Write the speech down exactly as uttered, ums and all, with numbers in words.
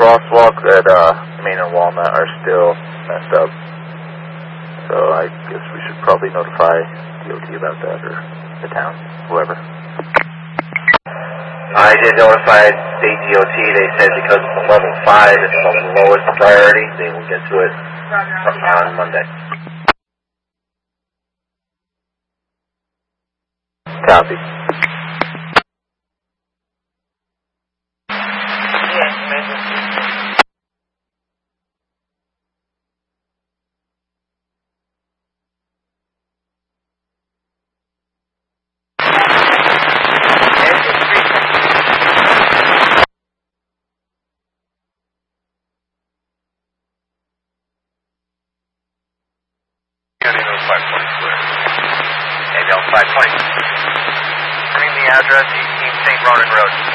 crosswalks at uh, Main and Walnut are still messed up. So I guess we should probably notify D O T about that, or the town, whoever. I did notify state D O T. They said because it's a level five, it's the lowest priority. They will get to it on Monday. Copy. five twenty. Bring the address, eighteen Saint Ronan Road.